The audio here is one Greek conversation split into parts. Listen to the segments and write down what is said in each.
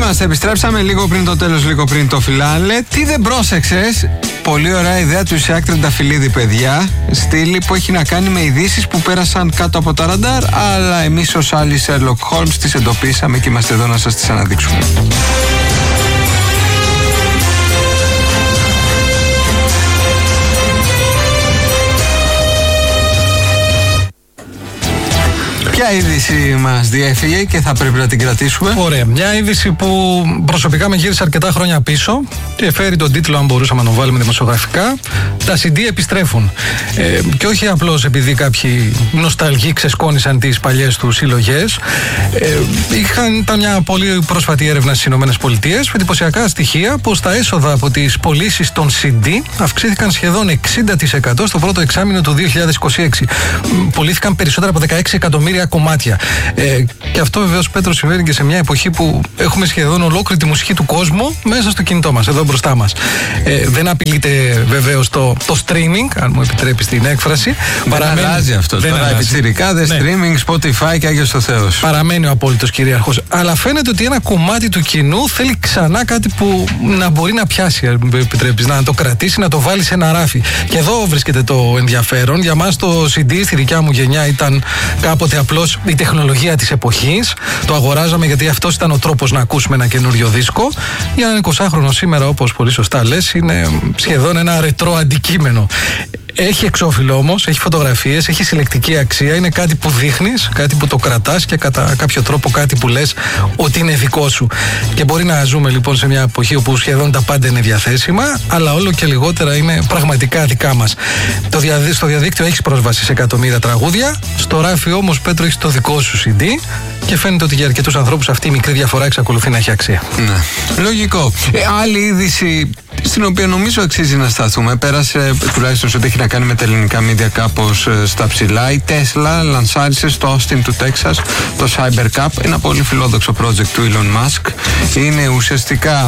Επιστρέψαμε λίγο πριν το τέλος, λίγο πριν το φινάλε. Τι δεν πρόσεξες? Πολύ ωραία ιδέα του Ισαάκ Τρενταφυλλίδη, παιδιά. Στήλη που έχει να κάνει με ειδήσεις που πέρασαν κάτω από τα ραντάρ, αλλά εμείς ως άλλοι Sherlock Holmes τις εντοπίσαμε και είμαστε εδώ να σας τις αναδείξουμε. Ποια είδηση μας διέφυγε και θα πρέπει να την κρατήσουμε? Ωραία. Μια είδηση που προσωπικά με γύρισε αρκετά χρόνια πίσω και φέρει τον τίτλο, αν μπορούσαμε να τον βάλουμε δημοσιογραφικά, τα CD επιστρέφουν. Και όχι απλώς επειδή κάποιοι νοσταλγοί ξεσκόνησαν τις παλιές τους συλλογές. Ήταν μια πολύ πρόσφατη έρευνα στις ΗΠΑ με εντυπωσιακά στοιχεία πως τα έσοδα από τις πωλήσεις των CD αυξήθηκαν σχεδόν 60% στο πρώτο εξάμηνο του 2026. Πωλήθηκαν περισσότερα από 16 εκατομμύρια κομμάτια. Και αυτό βεβαίως, Πέτρο, συμβαίνει και σε μια εποχή που έχουμε σχεδόν ολόκληρη τη μουσική του κόσμου μέσα στο κινητό μας, εδώ μπροστά μας. Δεν απειλείται βεβαίως το streaming, αν μου επιτρέπεις την έκφραση. Δεν αλλάζει αυτό. Τώρα επιτσιρικάδες, streaming, Spotify και Άγιος ο Θεός. Παραμένει ο απόλυτος κυρίαρχος. Αλλά φαίνεται ότι ένα κομμάτι του κοινού θέλει ξανά κάτι που να μπορεί να πιάσει, αν μου επιτρέπεις, να το κρατήσει, να το βάλει σε ένα ράφι. Και εδώ βρίσκεται το ενδιαφέρον. Για μας το CD στη δικιά μου γενιά ήταν κάποτε απλώς η τεχνολογία της εποχής. Το αγοράζαμε γιατί αυτός ήταν ο τρόπος να ακούσουμε ένα καινούριο δίσκο. Για έναν 20χρονο σήμερα, όπως πολύ σωστά λες, είναι σχεδόν ένα ρετρό αντικείμενο. Έχει εξώφυλλο όμως, έχει φωτογραφίες, έχει συλλεκτική αξία. Είναι κάτι που δείχνεις, κάτι που το κρατάς και κατά κάποιο τρόπο κάτι που λες ότι είναι δικό σου. Και μπορεί να ζούμε λοιπόν σε μια εποχή όπου σχεδόν τα πάντα είναι διαθέσιμα, αλλά όλο και λιγότερα είναι πραγματικά δικά μας. Στο διαδίκτυο έχεις πρόσβαση σε εκατομμύρια τραγούδια. Στο ράφι όμως, Πέτρο, έχεις το δικό σου CD και φαίνεται ότι για αρκετούς ανθρώπους αυτή η μικρή διαφορά εξακολουθεί να έχει αξία. Ναι. Λογικό. Άλλη είδηση στην οποία νομίζω αξίζει να σταθούμε, πέρασε τουλάχιστον σε ό,τι έχει να κάνει με τα ελληνικά media κάπως στα ψηλά. Η Tesla λανσάρισε στο Austin του Τέξας το Cybercab, ένα πολύ φιλόδοξο project του Elon Musk. Είναι ουσιαστικά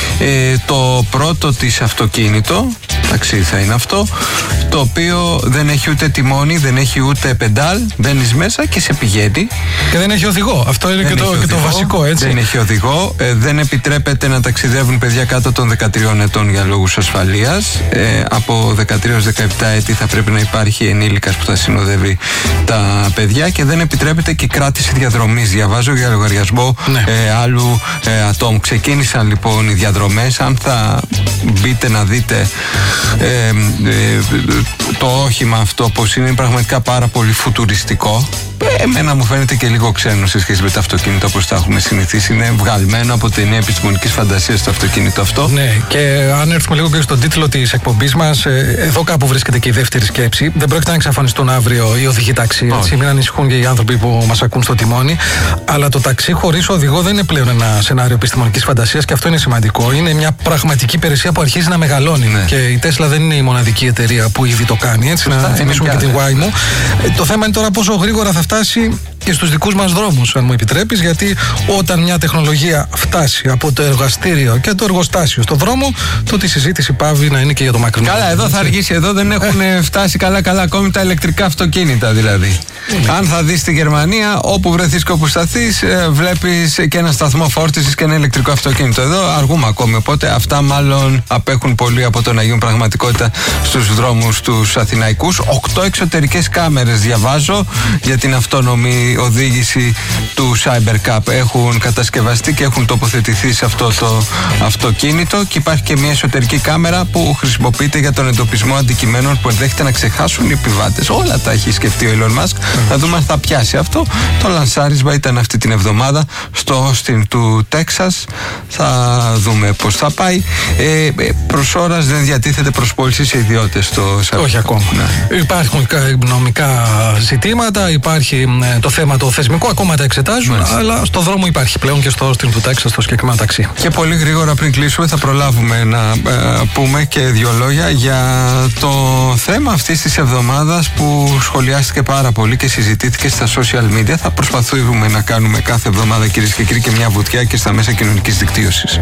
το πρώτο της αυτοκίνητο, ταξί θα είναι αυτό, το οποίο δεν έχει ούτε τιμόνι, δεν έχει ούτε πεντάλ, μπαίνεις μέσα και σε πηγαίνει. Και δεν έχει οδηγό. Αυτό είναι και το βασικό, έτσι. Δεν έχει οδηγό. Δεν επιτρέπεται να ταξιδεύουν παιδιά κάτω των 13 ετών για λόγους ασφαλείας. Από 13 έως 17 έτη θα πρέπει να υπάρχει ενήλικας που θα συνοδεύει τα παιδιά και δεν επιτρέπεται και κράτηση διαδρομής. Διαβάζω για λογαριασμό άλλου ατόμου. Ξεκίνησαν λοιπόν οι διαδρομές. Αν θα μπείτε να δείτε το όχημα αυτό πως είναι πραγματικά πάρα πολύ φουτουριστικό. Εμένα μου φαίνεται και λίγο ξένο σε σχέση με το αυτοκίνητο όπως τα έχουμε συνηθίσει. Είναι βγαλμένο από ταινία επιστημονικής φαντασίας το αυτοκίνητο αυτό. Ναι, και αν έρθουμε λίγο και στον τίτλο της εκπομπής μας, εδώ κάπου βρίσκεται και η δεύτερη σκέψη. Δεν πρόκειται να εξαφανιστούν αύριο οι οδηγοί ταξί. Μην ανησυχούν και οι άνθρωποι που μας ακούν στο τιμόνι. Αλλά το ταξί χωρίς οδηγό δεν είναι πλέον ένα σενάριο επιστημονικής φαντασίας και αυτό είναι σημαντικό. Είναι μια πραγματική υπηρεσία που αρχίζει να μεγαλώνει. Ναι. Και η Tesla δεν είναι η μοναδική εταιρεία που ήδη το κάνει. Έτσι, να θυμίσουμε και την Waymo. Το θέμα είναι τώρα πόσο γρήγορα θα φτάσει και στους δικούς μας δρόμους, αν μου επιτρέπεις, γιατί όταν μια τεχνολογία φτάσει από το εργαστήριο και το εργοστάσιο στο δρόμο, τότε η συζήτηση πάβει να είναι και για το μακρινό. Καλά, εδώ θα αργήσει, εδώ δεν έχουν φτάσει καλά ακόμη τα ηλεκτρικά αυτοκίνητα δηλαδή. Αν θα δεις στη Γερμανία, όπου βρεθείς και όπου σταθείς, βλέπεις και ένα σταθμό φόρτισης και ένα ηλεκτρικό αυτοκίνητο. Εδώ αργούμε ακόμη, οπότε αυτά μάλλον απέχουν πολύ από το να γίνουν πραγματικότητα στους δρόμους τους αθηναϊκούς. 8 εξωτερικές κάμερες διαβάζω για την αυτόνομη οδήγηση του Cybercab έχουν κατασκευαστεί και έχουν τοποθετηθεί σε αυτό το αυτοκίνητο και υπάρχει και μια εσωτερική κάμερα που χρησιμοποιείται για τον εντοπισμό αντικειμένων που ενδέχεται να ξεχάσουν οι επιβάτες. Όλα τα έχει σκεφτεί ο Elon Musk. Θα δούμε αν θα πιάσει αυτό. Το λανσάρισμα ήταν αυτή την εβδομάδα στο Austin του Τέξας. Θα δούμε πώς θα πάει. Προς ώρας δεν διατίθεται προς πώληση σε ιδιώτες το Cybercab. Όχι ακόμα. Ναι. Υπάρχουν νομικά ζητήματα, υπάρχει το θέμα το θεσμικό, ακόμα τα εξετάζουν, αλλά στο δρόμο υπάρχει πλέον και στο Austin του Τέξας το συγκεκριμένο ταξί. Και πολύ γρήγορα πριν κλείσουμε θα προλάβουμε να πούμε και δύο λόγια για το θέμα αυτής της εβδομάδας που σχολιάστηκε πάρα πολύ και συζητήθηκε στα social media. Θα προσπαθούμε να κάνουμε κάθε εβδομάδα, κυρίες και κύριοι, και μια βουτιά και στα μέσα κοινωνικής δικτύωσης.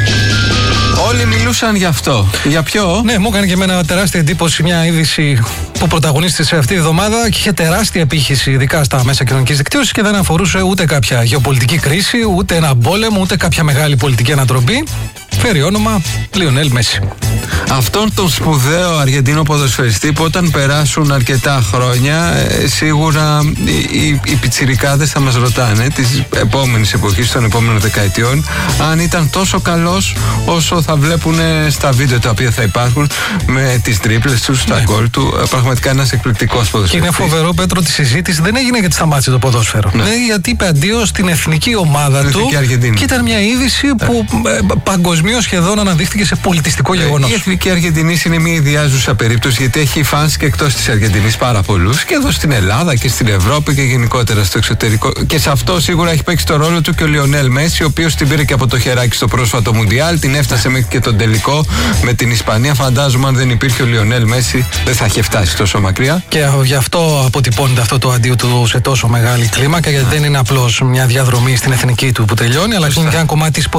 Όλοι μιλούσαν γι' αυτό. Για ποιο? Ναι, μου έκανε και εμένα τεράστια εντύπωση μια είδηση που πρωταγωνίστησε αυτή τη εβδομάδα και είχε τεράστια επίχυση, ειδικά στα μέσα κοινωνικής δικτύωσης, και δεν αφορούσε ούτε κάποια γεωπολιτική κρίση, ούτε ένα πόλεμο, ούτε κάποια μεγάλη πολιτική ανατροπή. Φέρει όνομα Λιονέλ Μέση. Αυτόν τον σπουδαίο Αργεντίνο ποδοσφαιριστή που όταν περάσουν αρκετά χρόνια, σίγουρα οι πιτσιρικάδες θα μας ρωτάνε της επόμενης εποχής, των επόμενων δεκαετιών, αν ήταν τόσο καλός όσο θα βλέπουν στα βίντεο τα οποία θα υπάρχουν, με τις τρίπλες του, τα γκολ του. Πραγματικά ένας εκπληκτικός ποδοσφαιριστής. Και είναι φοβερό, Πέτρο, τη συζήτηση δεν έγινε γιατί σταμάτησε το ποδόσφαιρο. Ναι. Γιατί είπε αντίο στην εθνική ομάδα του. Και ήταν μια είδηση που παγκοσμίως σχεδόν αναδείχθηκε σε πολιτιστικό γεγονός. Η εθνική Αργεντινής είναι μια ιδιάζουσα περίπτωση, γιατί έχει φανς και εκτός της Αργεντινής πάρα πολλούς, και εδώ στην Ελλάδα και στην Ευρώπη και γενικότερα στο εξωτερικό. Και σε αυτό σίγουρα έχει παίξει το ρόλο του και ο Λιονέλ Μέση, ο οποίος την πήρε και από το χεράκι στο πρόσφατο Μουντιάλ, την έφτασε μέχρι και τον τελικό με την Ισπανία. Φαντάζομαι αν δεν υπήρχε ο Λιονέλ Μέση δεν θα είχε φτάσει τόσο μακριά. Και γι' αυτό αποτυπώνεται αυτό το αντίο του σε τόσο μεγάλη κλίμακα, γιατί δεν είναι απλώς μια διαδρομή στην εθνική του που τελειώνει, αλλά είναι και ένα κομμάτι της